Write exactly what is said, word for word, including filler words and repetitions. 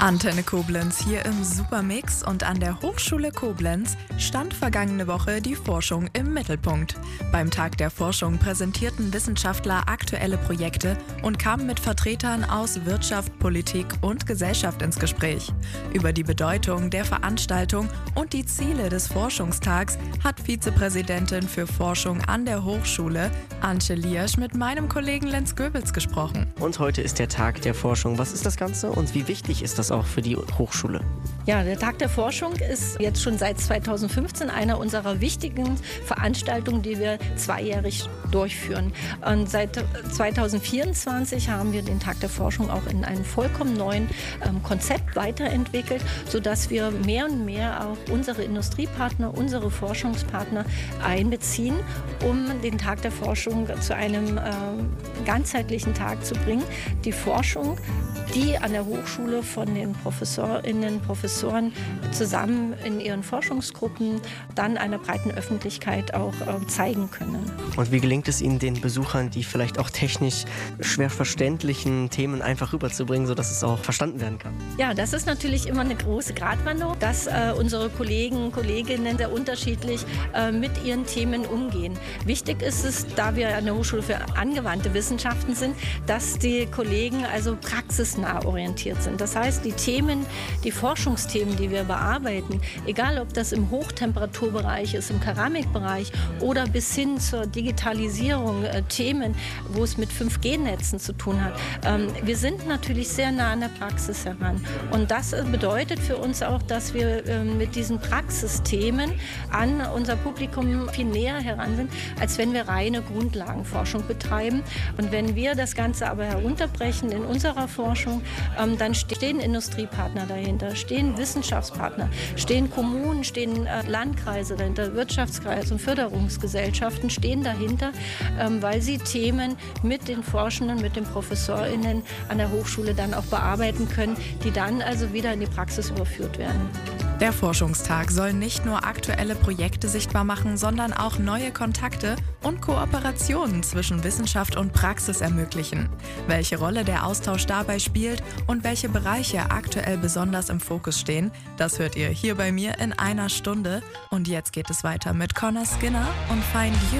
Antenne Koblenz hier im Supermix und an der Hochschule Koblenz stand vergangene Woche die Forschung im Mittelpunkt. Beim Tag der Forschung präsentierten Wissenschaftler aktuelle Projekte und kamen mit Vertretern aus Wirtschaft, Politik und Gesellschaft ins Gespräch. Über die Bedeutung der Veranstaltung und die Ziele des Forschungstags hat Vizepräsidentin für Forschung an der Hochschule, Antje Liersch, mit meinem Kollegen Lenz Goebels gesprochen. Und heute ist der Tag der Forschung. Was ist das Ganze und wie wichtig ist das auch für die Hochschule? Ja, der Tag der Forschung ist jetzt schon seit zweitausendfünfzehn einer unserer wichtigen Veranstaltungen, die wir zweijährig durchführen. Und seit zweitausendvierundzwanzig haben wir den Tag der Forschung auch in einem vollkommen neuen ähm, Konzept weiterentwickelt, sodass wir mehr und mehr auch unsere Industriepartner, unsere Forschungspartner einbeziehen, um den Tag der Forschung zu einem äh, ganzheitlichen Tag zu bringen. Die Forschung, die an der Hochschule von den ProfessorInnen, Professoren zusammen in ihren Forschungsgruppen dann einer breiten Öffentlichkeit auch äh, zeigen können. Und wie gelingt es Ihnen, den Besuchern die vielleicht auch technisch schwer verständlichen Themen einfach rüberzubringen, sodass es auch verstanden werden kann? Ja, das ist natürlich immer eine große Gratwanderung, dass äh, unsere Kollegen, Kolleginnen sehr unterschiedlich äh, mit ihren Themen umgehen. Wichtig ist es, da wir an der Hochschule für angewandte Wissenschaften sind, dass die Kollegen also praxisnah orientiert sind. Das heißt, die Themen, die Forschungsthemen, die wir bearbeiten, egal ob das im Hochtemperaturbereich ist, im Keramikbereich oder bis hin zur Digitalisierung, äh, Themen, wo es mit fünf G Netzen zu tun hat. Ähm, wir sind natürlich sehr nah an der Praxis heran. Und das äh, bedeutet für uns auch, dass wir äh, mit diesen Praxisthemen an unser Publikum viel näher heran sind, als wenn wir reine Grundlagenforschung betreiben. Und wenn wir das Ganze aber herunterbrechen in unserer Forschung, ähm, dann stehen Industriepartner dahinter, stehen Wissenschaftspartner, stehen Kommunen, stehen äh, Landkreise dahinter, Wirtschaftskreise und Förderungsgesellschaften stehen dahinter, ähm, weil sie Themen mit den Forschenden, mit den ProfessorInnen an der Hochschule dann auch bearbeiten können, die dann also wieder in die Praxis überführt werden. Der Forschungstag soll nicht nur aktuelle Projekte sichtbar machen, sondern auch neue Kontakte und Kooperationen zwischen Wissenschaft und Praxis ermöglichen. Welche Rolle der Austausch dabei spielt und welche Bereiche aktuell besonders im Fokus stehen, das hört ihr hier bei mir in einer Stunde. Und jetzt geht es weiter mit Connor Skinner und Find You.